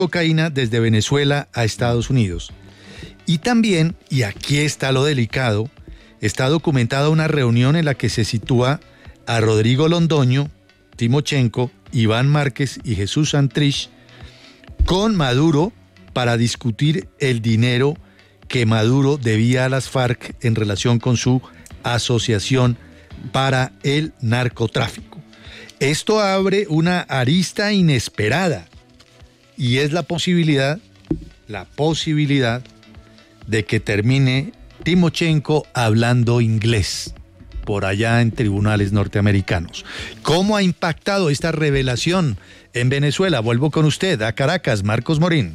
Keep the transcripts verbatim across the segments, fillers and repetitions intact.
cocaína desde Venezuela a Estados Unidos. Y también, y aquí está lo delicado, está documentada una reunión en la que se sitúa a Rodrigo Londoño, Timochenko, Iván Márquez y Jesús Santrich con Maduro para discutir el dinero que Maduro debía a las FARC en relación con su asociación para el narcotráfico. Esto abre una arista inesperada y es la posibilidad, la posibilidad de que termine Timochenko hablando inglés por allá en tribunales norteamericanos. ¿Cómo ha impactado esta revelación en Venezuela? Vuelvo con usted a Caracas, Marcos Morín.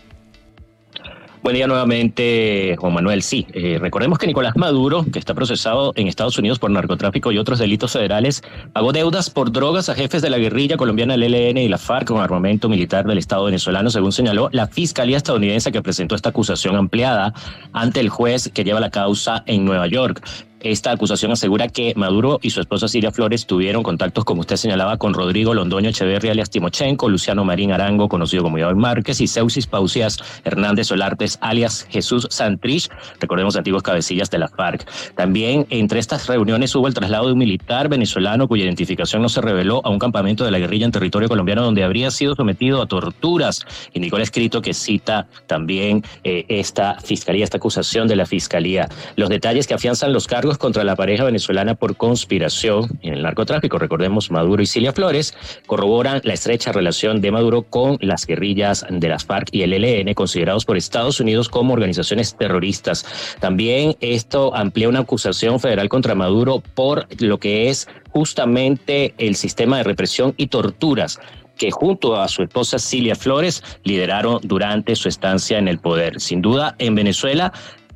Buen día nuevamente, Juan Manuel. Sí, eh, recordemos que Nicolás Maduro, que está procesado en Estados Unidos por narcotráfico y otros delitos federales, pagó deudas por drogas a jefes de la guerrilla colombiana, el E L N y la FARC con armamento militar del Estado venezolano, según señaló la Fiscalía estadounidense que presentó esta acusación ampliada ante el juez que lleva la causa en Nueva York. Esta acusación asegura que Maduro y su esposa Cilia Flores tuvieron contactos, como usted señalaba, con Rodrigo Londoño Echeverri, alias Timochenko, Luciano Marín Arango, conocido como Iván Márquez, y Seusis Pausias Hernández Solartes, alias Jesús Santrich, recordemos antiguos cabecillas de la FARC. También entre estas reuniones hubo el traslado de un militar venezolano cuya identificación no se reveló a un campamento de la guerrilla en territorio colombiano donde habría sido sometido a torturas. Indicó el escrito que cita también eh, esta fiscalía, esta acusación de la fiscalía. Los detalles que afianzan los cargos contra la pareja venezolana por conspiración en el narcotráfico, recordemos Maduro y Cilia Flores, corroboran la estrecha relación de Maduro con las guerrillas de las FARC y el E L N, considerados por Estados Unidos como organizaciones terroristas. También esto amplía una acusación federal contra Maduro por lo que es justamente el sistema de represión y torturas que junto a su esposa Cilia Flores lideraron durante su estancia en el poder. Sin duda, en Venezuela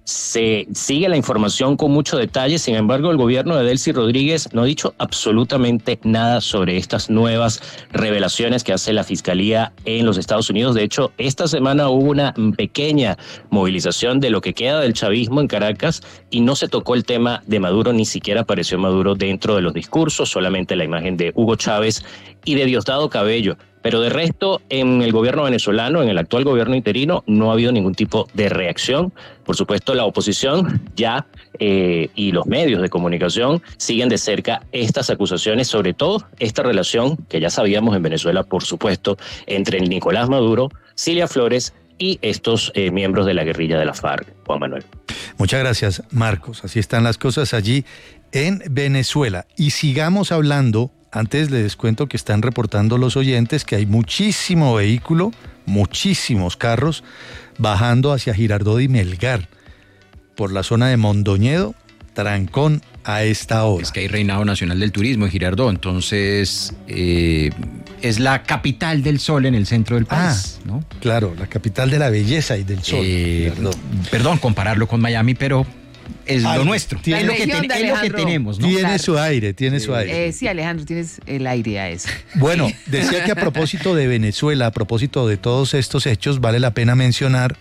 se sigue la información con mucho detalle. Sin embargo, el gobierno de Delcy Rodríguez no ha dicho absolutamente nada sobre estas nuevas revelaciones que hace la Fiscalía en los Estados Unidos. De hecho, esta semana hubo una pequeña movilización de lo que queda del chavismo en Caracas y no se tocó el tema de Maduro, ni siquiera apareció Maduro dentro de los discursos, solamente la imagen de Hugo Chávez y de Diosdado Cabello. Pero de resto, en el gobierno venezolano, en el actual gobierno interino, no ha habido ningún tipo de reacción. Por supuesto, la oposición ya eh, y los medios de comunicación siguen de cerca estas acusaciones, sobre todo esta relación que ya sabíamos en Venezuela, por supuesto, entre Nicolás Maduro, Cilia Flores y estos eh, miembros de la guerrilla de la FARC. Juan Manuel. Muchas gracias, Marcos. Así están las cosas allí en Venezuela. Y sigamos hablando. Antes les cuento que están reportando los oyentes que hay muchísimo vehículo, muchísimos carros bajando hacia Girardot y Melgar por la zona de Mondoñedo, trancón a esta hora. Es que hay reinado nacional del turismo en Girardot, entonces eh, es la capital del sol en el centro del país, ah, ¿no? Claro, la capital de la belleza y del sol. Eh, perdón, compararlo con Miami, pero es Ay, lo nuestro, tiene, es, lo que, ten, es lo que tenemos, ¿no? Tiene Claro. su aire, tiene sí. su aire. Eh, sí, Alejandro, tienes el aire a eso. Bueno, decía que a propósito de Venezuela, a propósito de todos estos hechos, vale la pena mencionar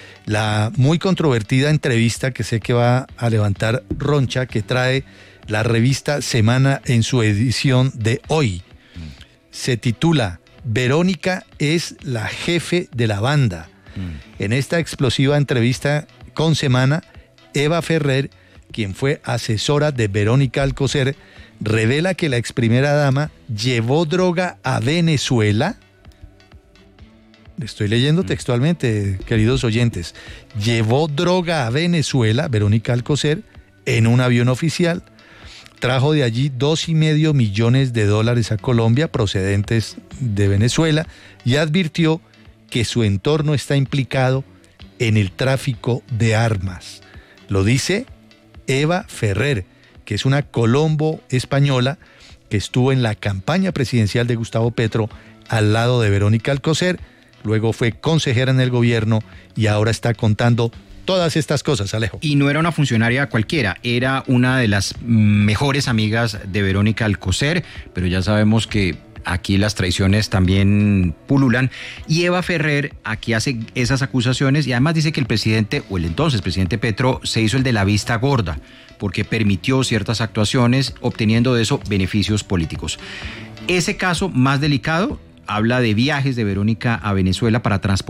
la muy controvertida entrevista que sé que va a levantar Roncha, que trae la revista Semana en su edición de hoy. Se titula Verónica es la jefe de la banda. Mm. En esta explosiva entrevista con Semana, Eva Ferrer, quien fue asesora de Verónica Alcocer, revela que la ex primera dama llevó droga a Venezuela. Estoy leyendo textualmente, queridos oyentes. Llevó droga a Venezuela, Verónica Alcocer, en un avión oficial. Trajo de allí dos y medio millones de dólares a Colombia procedentes de Venezuela y advirtió que su entorno está implicado en el tráfico de armas. Lo dice Eva Ferrer, que es una colombo española que estuvo en la campaña presidencial de Gustavo Petro al lado de Verónica Alcocer, luego fue consejera en el gobierno y ahora está contando todas estas cosas, Alejo. Y no era una funcionaria cualquiera, era una de las mejores amigas de Verónica Alcocer, pero ya sabemos que aquí las traiciones también pululan, y Eva Ferrer aquí hace esas acusaciones y además dice que el presidente, o el entonces presidente Petro, se hizo el de la vista gorda, porque permitió ciertas actuaciones, obteniendo de eso beneficios políticos. Ese caso más delicado habla de viajes de Verónica a Venezuela para transportar